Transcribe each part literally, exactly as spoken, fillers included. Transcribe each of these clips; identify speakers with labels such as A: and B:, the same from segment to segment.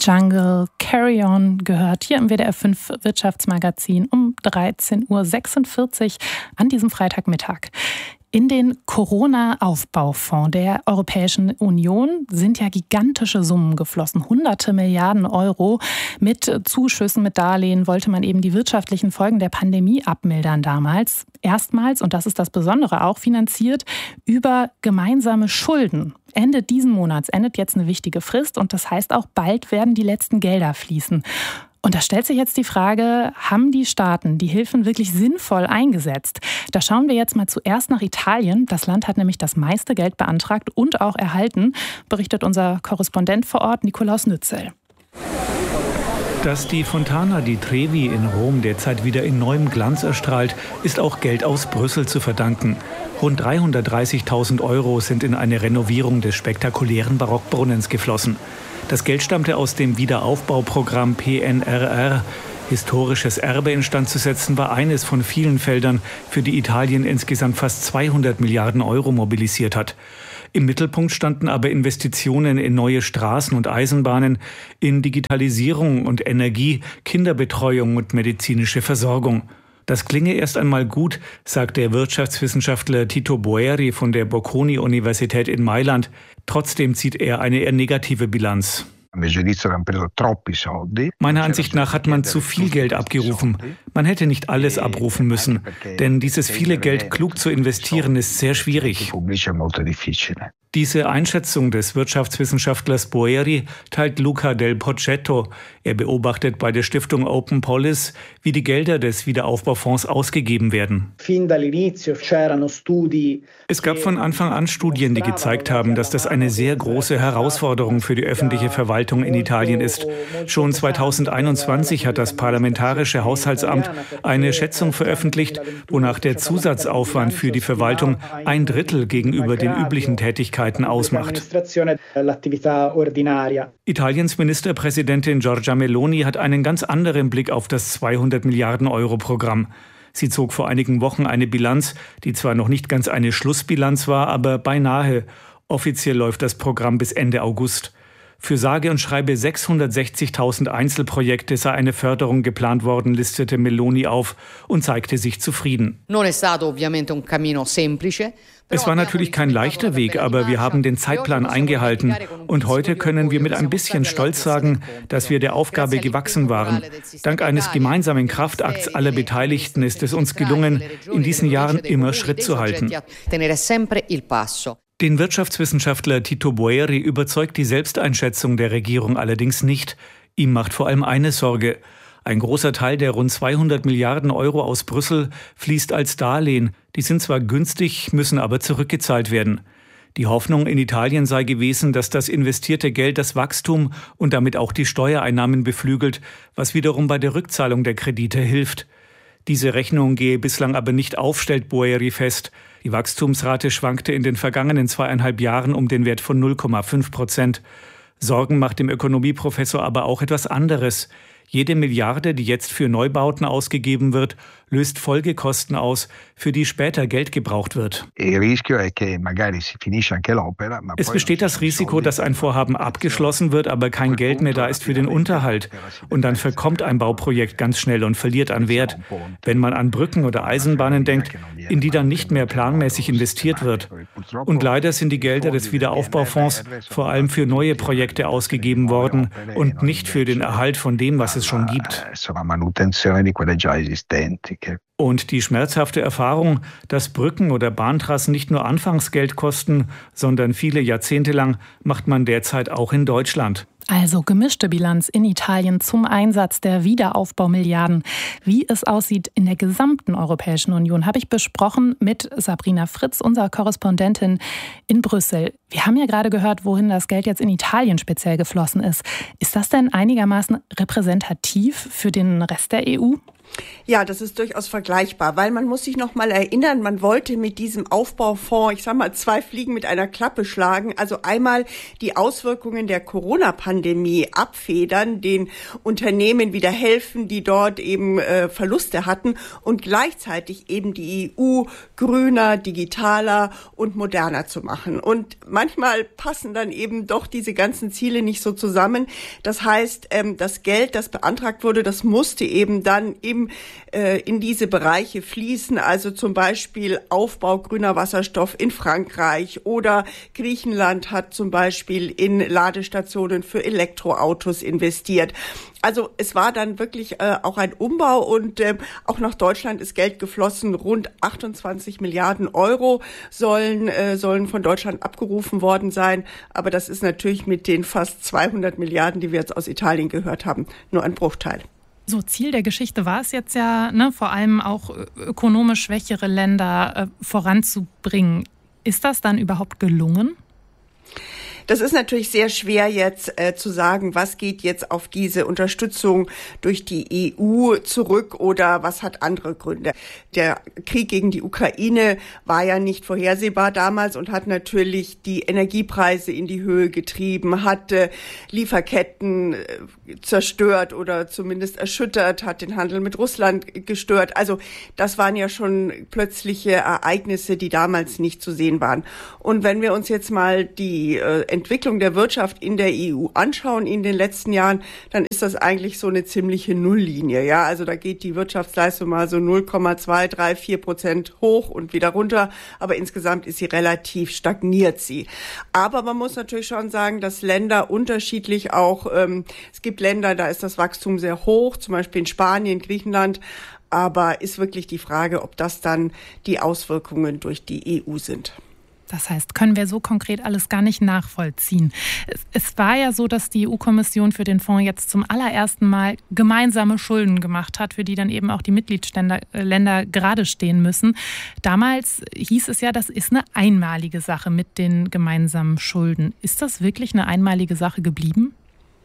A: Jungle, Carry On gehört hier im W D R fünf Wirtschaftsmagazin um dreizehn Uhr sechsundvierzig an diesem Freitagmittag. In den Corona-Aufbaufonds der Europäischen Union sind ja gigantische Summen geflossen. Hunderte Milliarden Euro. Mit Zuschüssen, mit Darlehen wollte man eben die wirtschaftlichen Folgen der Pandemie abmildern damals. Erstmals, und das ist das Besondere auch, finanziert über gemeinsame Schulden. Ende diesen Monats endet jetzt eine wichtige Frist und das heißt auch, bald werden die letzten Gelder fließen. Und da stellt sich jetzt die Frage, haben die Staaten die Hilfen wirklich sinnvoll eingesetzt? Da schauen wir jetzt mal zuerst nach Italien. Das Land hat nämlich das meiste Geld beantragt und auch erhalten, berichtet unser Korrespondent vor Ort, Nikolaus Nützel.
B: Dass die Fontana di Trevi in Rom derzeit wieder in neuem Glanz erstrahlt, ist auch Geld aus Brüssel zu verdanken. Rund dreihundertdreißigtausend Euro sind in eine Renovierung des spektakulären Barockbrunnens geflossen. Das Geld stammte aus dem Wiederaufbauprogramm P N R R. Historisches Erbe instand zu setzen war eines von vielen Feldern, für die Italien insgesamt fast zweihundert Milliarden Euro mobilisiert hat. Im Mittelpunkt standen aber Investitionen in neue Straßen und Eisenbahnen, in Digitalisierung und Energie, Kinderbetreuung und medizinische Versorgung. Das klinge erst einmal gut, sagt der Wirtschaftswissenschaftler Tito Boeri von der Bocconi-Universität in Mailand. Trotzdem zieht er eine eher negative Bilanz. Meiner Ansicht nach hat man zu viel Geld abgerufen. Man hätte nicht alles abrufen müssen, denn dieses viele Geld klug zu investieren ist sehr schwierig. Diese Einschätzung des Wirtschaftswissenschaftlers Boeri teilt Luca Del Poccetto. Er beobachtet bei der Stiftung Open Policy, wie die Gelder des Wiederaufbaufonds ausgegeben werden. Es gab von Anfang an Studien, die gezeigt haben, dass das eine sehr große Herausforderung für die öffentliche Verwaltung in Italien ist. Schon zweitausendeinundzwanzig hat das Parlamentarische Haushaltsamt eine Schätzung veröffentlicht, wonach der Zusatzaufwand für die Verwaltung ein Drittel gegenüber den üblichen Tätigkeiten ausmacht. Italiens Ministerpräsidentin Giorgia Meloni hat einen ganz anderen Blick auf das zweihundert Milliarden Euro Programm. Sie zog vor einigen Wochen eine Bilanz, die zwar noch nicht ganz eine Schlussbilanz war, aber beinahe. Offiziell läuft das Programm bis Ende August. Für sage und schreibe sechshundertsechzigtausend Einzelprojekte sei eine Förderung geplant worden, listete Meloni auf und zeigte sich zufrieden. Es war natürlich kein leichter Weg, aber wir haben den Zeitplan eingehalten. Und heute können wir mit ein bisschen Stolz sagen, dass wir der Aufgabe gewachsen waren. Dank eines gemeinsamen Kraftakts aller Beteiligten ist es uns gelungen, in diesen Jahren immer Schritt zu halten. Den Wirtschaftswissenschaftler Tito Boeri überzeugt die Selbsteinschätzung der Regierung allerdings nicht. Ihm macht vor allem eine Sorge. Ein großer Teil der rund zweihundert Milliarden Euro aus Brüssel fließt als Darlehen. Die sind zwar günstig, müssen aber zurückgezahlt werden. Die Hoffnung in Italien sei gewesen, dass das investierte Geld das Wachstum und damit auch die Steuereinnahmen beflügelt, was wiederum bei der Rückzahlung der Kredite hilft. Diese Rechnung gehe bislang aber nicht auf, stellt Boeri fest. Die Wachstumsrate schwankte in den vergangenen zweieinhalb Jahren um den Wert von null Komma fünf Prozent. Sorgen macht dem Ökonomieprofessor aber auch etwas anderes. Jede Milliarde, die jetzt für Neubauten ausgegeben wird, löst Folgekosten aus, für die später Geld gebraucht wird. Es besteht das Risiko, dass ein Vorhaben abgeschlossen wird, aber kein Geld mehr da ist für den Unterhalt. Und dann verkommt ein Bauprojekt ganz schnell und verliert an Wert. Wenn man an Brücken oder Eisenbahnen denkt, in die dann nicht mehr planmäßig investiert wird. Und leider sind die Gelder des Wiederaufbaufonds vor allem für neue Projekte ausgegeben worden und nicht für den Erhalt von dem, was es schon gibt. Und die schmerzhafte Erfahrung, dass Brücken oder Bahntrassen nicht nur Anfangsgeld kosten, sondern viele Jahrzehnte lang, macht man derzeit auch in Deutschland.
A: Also gemischte Bilanz in Italien zum Einsatz der Wiederaufbaumilliarden. Wie es aussieht in der gesamten Europäischen Union, habe ich besprochen mit Sabrina Fritz, unserer Korrespondentin in Brüssel. Wir haben ja gerade gehört, wohin das Geld jetzt in Italien speziell geflossen ist. Ist das denn einigermaßen repräsentativ für den Rest der E U?
C: Ja, das ist durchaus vergleichbar, weil man muss sich noch mal erinnern, man wollte mit diesem Aufbaufonds, ich sag mal, zwei Fliegen mit einer Klappe schlagen. Also einmal die Auswirkungen der Corona-Pandemie abfedern, den Unternehmen wieder helfen, die dort eben äh, Verluste hatten und gleichzeitig eben die E U grüner, digitaler und moderner zu machen. Und manchmal passen dann eben doch diese ganzen Ziele nicht so zusammen. Das heißt, ähm, das Geld, das beantragt wurde, das musste eben dann eben in diese Bereiche fließen, also zum Beispiel Aufbau grüner Wasserstoff in Frankreich oder Griechenland hat zum Beispiel in Ladestationen für Elektroautos investiert. Also es war dann wirklich äh, auch ein Umbau und äh, auch nach Deutschland ist Geld geflossen. Rund achtundzwanzig Milliarden Euro sollen äh, sollen von Deutschland abgerufen worden sein. Aber das ist natürlich mit den fast zweihundert Milliarden, die wir jetzt aus Italien gehört haben, nur ein Bruchteil.
A: So, Ziel der Geschichte war es jetzt ja, ne, vor allem auch ökonomisch schwächere Länder äh, voranzubringen. Ist das dann überhaupt gelungen?
C: Das ist natürlich sehr schwer jetzt äh, zu sagen, was geht jetzt auf diese Unterstützung durch die E U zurück oder was hat andere Gründe. Der Krieg gegen die Ukraine war ja nicht vorhersehbar damals und hat natürlich die Energiepreise in die Höhe getrieben, hat äh, Lieferketten äh, zerstört oder zumindest erschüttert, hat den Handel mit Russland gestört. Also das waren ja schon plötzliche Ereignisse, die damals nicht zu sehen waren. Und wenn wir uns jetzt mal die äh, Entwicklung der Wirtschaft in der E U anschauen in den letzten Jahren, dann ist das eigentlich so eine ziemliche Nulllinie. Ja, also da geht die Wirtschaftsleistung mal so null Komma zwei drei vier Prozent hoch und wieder runter. Aber insgesamt ist sie relativ stagniert sie. Aber man muss natürlich schon sagen, dass Länder unterschiedlich auch, ähm, es gibt Länder, da ist das Wachstum sehr hoch, zum Beispiel in Spanien, Griechenland. Aber ist wirklich die Frage, ob das dann die Auswirkungen durch die E U sind.
A: Das heißt, können wir so konkret alles gar nicht nachvollziehen. Es war ja so, dass die E U-Kommission für den Fonds jetzt zum allerersten Mal gemeinsame Schulden gemacht hat, für die dann eben auch die Mitgliedsländer gerade stehen müssen. Damals hieß es ja, das ist eine einmalige Sache mit den gemeinsamen Schulden. Ist das wirklich eine einmalige Sache geblieben?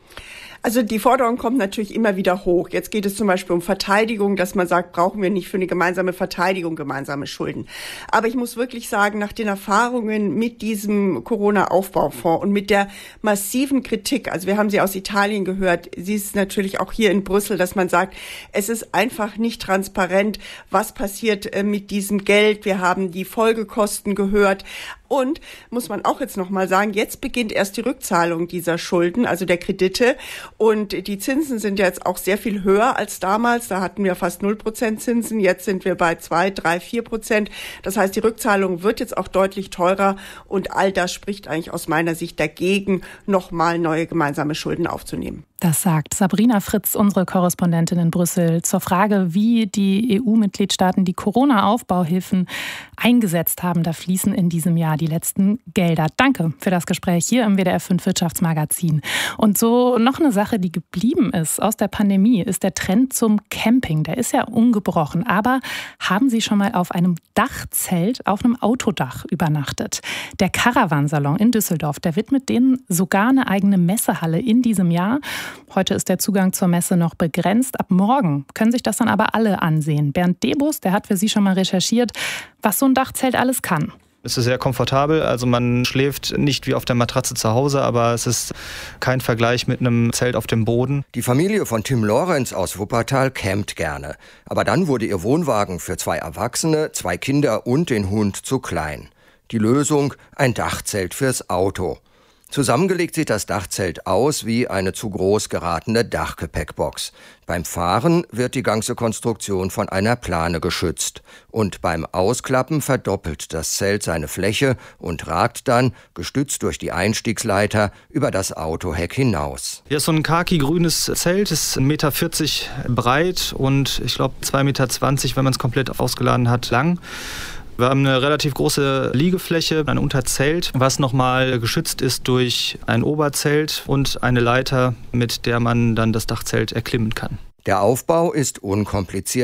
C: Also die Forderung kommt natürlich immer wieder hoch. Jetzt geht es zum Beispiel um Verteidigung, dass man sagt, brauchen wir nicht für eine gemeinsame Verteidigung gemeinsame Schulden. Aber ich muss wirklich sagen, nach den Erfahrungen mit diesem Corona-Aufbaufonds und mit der massiven Kritik, also wir haben sie aus Italien gehört, sie ist natürlich auch hier in Brüssel, dass man sagt, es ist einfach nicht transparent, was passiert mit diesem Geld. Wir haben die Folgekosten gehört. Und, muss man auch jetzt nochmal sagen, jetzt beginnt erst die Rückzahlung dieser Schulden, also der Kredite. Und die Zinsen sind jetzt auch sehr viel höher als damals. Da hatten wir fast null Prozent Zinsen. Jetzt sind wir bei zwei, drei, vier Prozent. Das heißt, die Rückzahlung wird jetzt auch deutlich teurer. Und all das spricht eigentlich aus meiner Sicht dagegen, nochmal neue gemeinsame Schulden aufzunehmen.
A: Das sagt Sabrina Fritz, unsere Korrespondentin in Brüssel, zur Frage, wie die E U-Mitgliedstaaten die Corona-Aufbauhilfen eingesetzt haben. Da fließen in diesem Jahr die letzten Gelder. Danke für das Gespräch hier im W D R fünf Wirtschaftsmagazin. Und so noch eine Sache, die geblieben ist aus der Pandemie, ist der Trend zum Camping. Der ist ja ungebrochen. Aber haben Sie schon mal auf einem Dachzelt auf einem Autodach übernachtet? Der Caravansalon in Düsseldorf, der widmet denen sogar eine eigene Messehalle in diesem Jahr. Heute ist der Zugang zur Messe noch begrenzt. Ab morgen können sich das dann aber alle ansehen. Bernd Debus, der hat für Sie schon mal recherchiert, was so ein Dachzelt alles kann.
D: Es ist sehr komfortabel, also man schläft nicht wie auf der Matratze zu Hause, aber es ist kein Vergleich mit einem Zelt auf dem Boden.
E: Die Familie von Tim Lorenz aus Wuppertal campt gerne. Aber dann wurde ihr Wohnwagen für zwei Erwachsene, zwei Kinder und den Hund zu klein. Die Lösung: ein Dachzelt fürs Auto. Zusammengelegt sieht das Dachzelt aus wie eine zu groß geratene Dachgepäckbox. Beim Fahren wird die ganze Konstruktion von einer Plane geschützt. Und beim Ausklappen verdoppelt das Zelt seine Fläche und ragt dann, gestützt durch die Einstiegsleiter, über das Autoheck hinaus.
D: Hier ist so ein khaki-grünes Zelt, ist ein Meter vierzig breit und ich glaube zwei Meter zwanzig, wenn man es komplett ausgeladen hat, lang. Wir haben eine relativ große Liegefläche, ein Unterzelt, was nochmal geschützt ist durch ein Oberzelt und eine Leiter, mit der man dann das Dachzelt erklimmen kann.
E: Der Aufbau ist unkompliziert.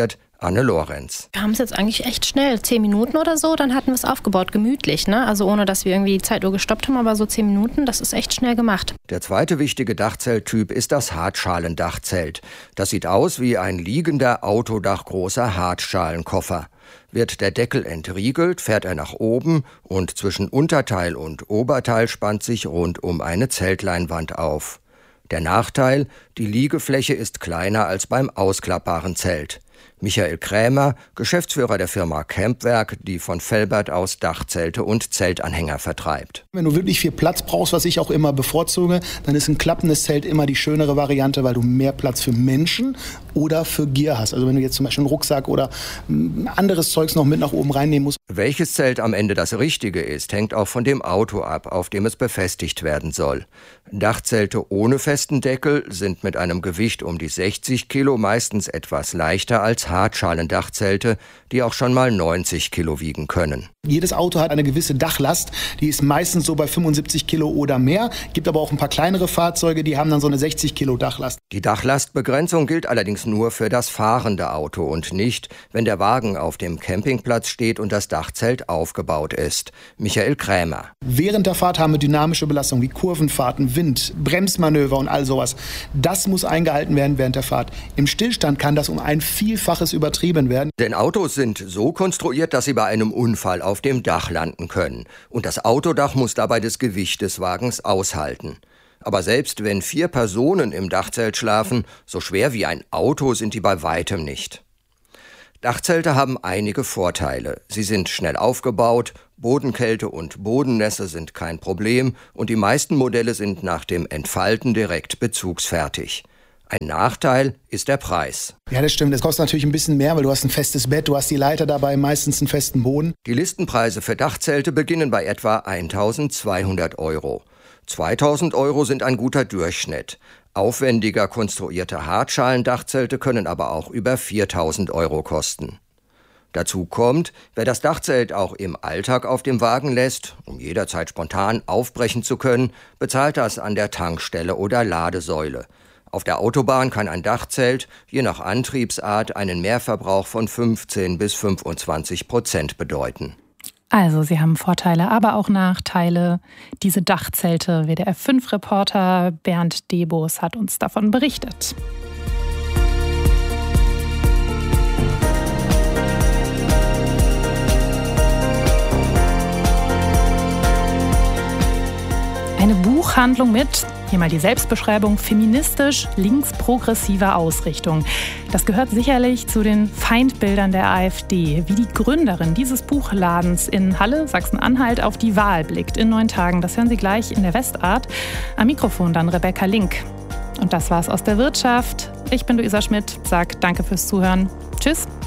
E: Anne Lorenz.
F: Wir haben es jetzt eigentlich echt schnell, zehn Minuten oder so, dann hatten wir es aufgebaut, gemütlich, ne? Also ohne, dass wir irgendwie die Zeituhr gestoppt haben, aber so zehn Minuten, das ist echt schnell gemacht.
E: Der zweite wichtige Dachzelttyp ist das Hartschalendachzelt. Das sieht aus wie ein liegender, autodachgroßer Hartschalenkoffer. Wird der Deckel entriegelt, fährt er nach oben und zwischen Unterteil und Oberteil spannt sich rundum eine Zeltleinwand auf. Der Nachteil: Die Liegefläche ist kleiner als beim ausklappbaren Zelt. Michael Krämer, Geschäftsführer der Firma Campwerk, die von Velbert aus Dachzelte und Zeltanhänger vertreibt.
G: Wenn du wirklich viel Platz brauchst, was ich auch immer bevorzuge, dann ist ein klappendes Zelt immer die schönere Variante, weil du mehr Platz für Menschen oder für Gear hast. Also wenn du jetzt zum Beispiel einen Rucksack oder anderes Zeugs noch mit nach oben reinnehmen musst.
E: Welches Zelt am Ende das richtige ist, hängt auch von dem Auto ab, auf dem es befestigt werden soll. Dachzelte ohne festen Deckel sind mit einem Gewicht um die sechzig Kilo meistens etwas leichter als Hartschalendachzelte, die auch schon mal neunzig Kilo wiegen können.
G: Jedes Auto hat eine gewisse Dachlast, die ist meistens so bei fünfundsiebzig Kilo oder mehr. Gibt aber auch ein paar kleinere Fahrzeuge, die haben dann so eine sechzig Kilo Dachlast.
E: Die Dachlastbegrenzung gilt allerdings nur für das fahrende Auto und nicht, wenn der Wagen auf dem Campingplatz steht und das Dachzelt aufgebaut ist. Michael Krämer.
G: Während der Fahrt haben wir dynamische Belastungen wie Kurvenfahrten, Wind, Bremsmanöver und all sowas. Das muss eingehalten werden während der Fahrt. Im Stillstand kann das um ein Vielfaches übertrieben werden.
E: Denn Autos sind so konstruiert, dass sie bei einem Unfall auf dem Dach landen können. Und das Autodach muss dabei das Gewicht des Wagens aushalten. Aber selbst wenn vier Personen im Dachzelt schlafen, so schwer wie ein Auto sind die bei weitem nicht. Dachzelte haben einige Vorteile. Sie sind schnell aufgebaut, Bodenkälte und Bodennässe sind kein Problem und die meisten Modelle sind nach dem Entfalten direkt bezugsfertig. Ein Nachteil ist der Preis.
G: Ja, das stimmt. Das kostet natürlich ein bisschen mehr, weil du hast ein festes Bett, du hast die Leiter dabei, meistens einen festen Boden.
E: Die Listenpreise für Dachzelte beginnen bei etwa eintausendzweihundert Euro. zweitausend Euro sind ein guter Durchschnitt. Aufwendiger konstruierte Hartschalendachzelte können aber auch über viertausend Euro kosten. Dazu kommt, wer das Dachzelt auch im Alltag auf dem Wagen lässt, um jederzeit spontan aufbrechen zu können, bezahlt das an der Tankstelle oder Ladesäule. Auf der Autobahn kann ein Dachzelt je nach Antriebsart einen Mehrverbrauch von fünfzehn bis fünfundzwanzig Prozent bedeuten.
A: Also, sie haben Vorteile, aber auch Nachteile. Diese Dachzelte, W D R fünf Reporter Bernd Debus hat uns davon berichtet. Eine Buchhandlung mit, hier mal die Selbstbeschreibung, feministisch linksprogressiver Ausrichtung. Das gehört sicherlich zu den Feindbildern der AfD, wie die Gründerin dieses Buchladens in Halle, Sachsen-Anhalt, auf die Wahl blickt in neun Tagen. Das hören Sie gleich in der Westart. Am Mikrofon dann Rebecca Link. Und das war's aus der Wirtschaft. Ich bin Luisa Schmidt, sag danke fürs Zuhören. Tschüss.